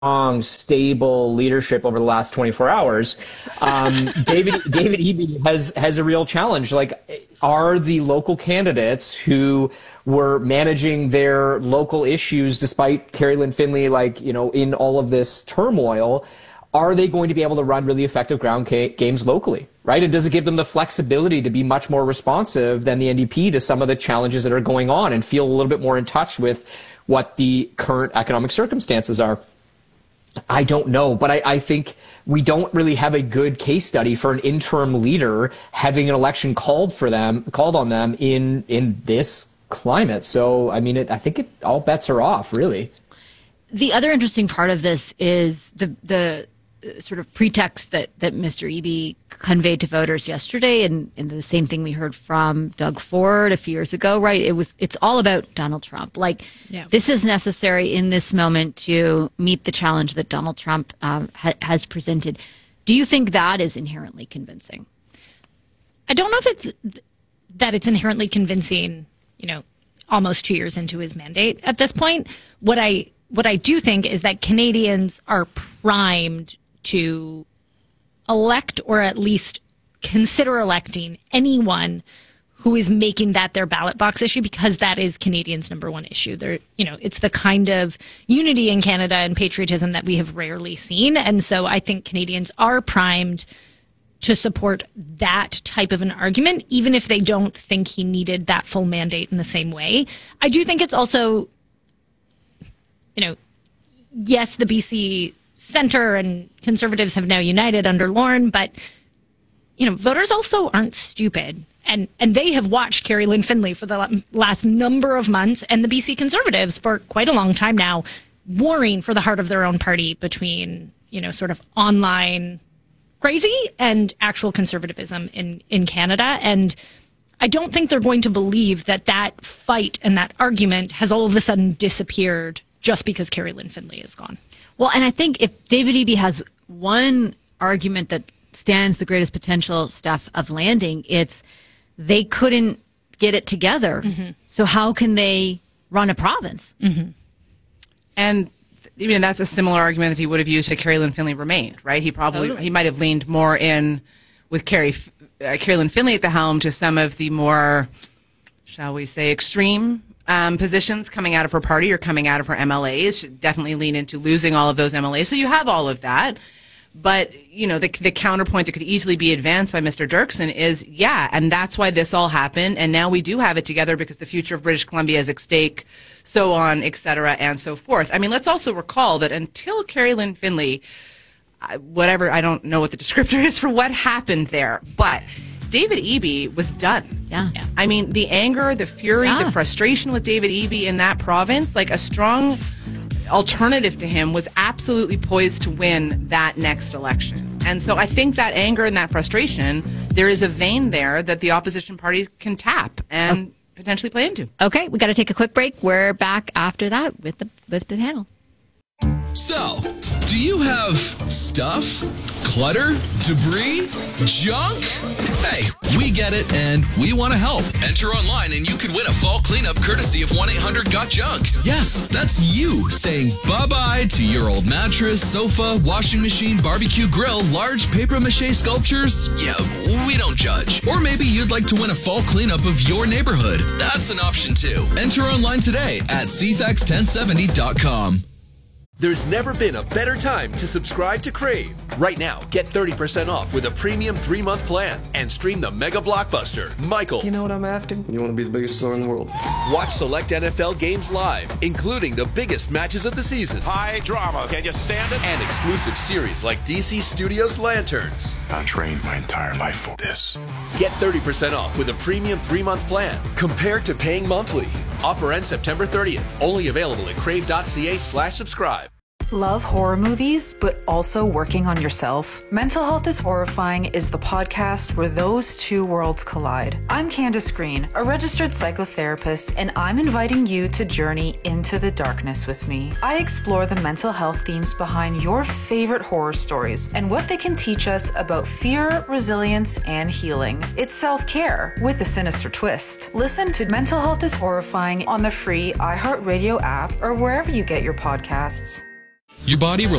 stable leadership over the last 24 hours, David Eby has a real challenge. Like, are the local candidates who were managing their local issues despite Carrie Lynn Finley, in all of this turmoil, are they going to be able to run really effective ground games locally, right? And does it give them the flexibility to be much more responsive than the NDP to some of the challenges that are going on and feel a little bit more in touch with what the current economic circumstances are? I don't know, but I think we don't really have a good case study for an interim leader having an election called on them in this climate. So, I mean, I think all bets are off, really. The other interesting part of this is the sort of pretext that Mr. Eby conveyed to voters yesterday, and the same thing we heard from Doug Ford a few years ago, right? It's all about Donald Trump. This is necessary in this moment to meet the challenge that Donald Trump has presented. Do you think that is inherently convincing? I don't know if it's inherently convincing, almost 2 years into his mandate at this point. What I do think is that Canadians are primed to elect, or at least consider electing, anyone who is making that their ballot box issue, because that is Canadians' number one issue. It's the kind of unity in Canada and patriotism that we have rarely seen. And so I think Canadians are primed to support that type of an argument, even if they don't think he needed that full mandate in the same way. I do think it's also, yes, the BC Centre and Conservatives have now united under Lorne, but, voters also aren't stupid. And they have watched Carrie Lynn Finley for the last number of months, and the BC Conservatives for quite a long time now, warring for the heart of their own party between, sort of online crazy and actual conservatism in Canada. And I don't think they're going to believe that fight and that argument has all of a sudden disappeared just because Carrie Lynn Finley is gone. Well, and I think if David Eby has one argument that stands the greatest potential, Steph, of landing, it's they couldn't get it together. Mm-hmm. So how can they run a province? Mm-hmm. And that's a similar argument that he would have used had Carrie Lynn Finley remained, right? He might have leaned more in with Carrie Lynn Finley at the helm to some of the more, shall we say, extreme positions coming out of her party or coming out of her MLAs. Should definitely lean into losing all of those MLAs. So you have all of that. But, the counterpoint that could easily be advanced by Mr. Dirksen is, and that's why this all happened. And now we do have it together because the future of British Columbia is at stake, so on, et cetera, and so forth. I mean, let's also recall that until Carrie Lynn Finley, I don't know what the descriptor is for what happened there, but David Eby was done. Yeah. I mean, the anger, the fury, the frustration with David Eby in that province, like a strong alternative to him was absolutely poised to win that next election. And so I think that anger and that frustration, there is a vein there that the opposition parties can tap and potentially play into. Okay, we got to take a quick break. We're back after that with the panel. So, do you have stuff, clutter, debris, junk? Hey, we get it, and we want to help. Enter online and you could win a fall cleanup courtesy of 1-800-GOT-JUNK. Yes, that's you saying bye-bye to your old mattress, sofa, washing machine, barbecue grill, large papier-mâché sculptures. Yeah, we don't judge. Or maybe you'd like to win a fall cleanup of your neighborhood. That's an option too. Enter online today at cfax1070.com. There's never been a better time to subscribe to Crave. Right now, get 30% off with a premium 3-month plan and stream the mega blockbuster, Michael. You know what I'm after? You want to be the biggest star in the world. Watch select NFL games live, including the biggest matches of the season. High drama. Can you stand it? And exclusive series like DC Studios Lanterns. I trained my entire life for this. Get 30% off with a premium 3-month plan compared to paying monthly. Offer ends September 30th. Only available at crave.ca/subscribe. Love horror movies, but also working on yourself? Mental Health is Horrifying is the podcast where those two worlds collide. I'm Candace Green, a registered psychotherapist, and I'm inviting you to journey into the darkness with me. I explore the mental health themes behind your favorite horror stories and what they can teach us about fear, resilience, and healing. It's self-care with a sinister twist. Listen to Mental Health is Horrifying on the free iHeartRadio app or wherever you get your podcasts. Your body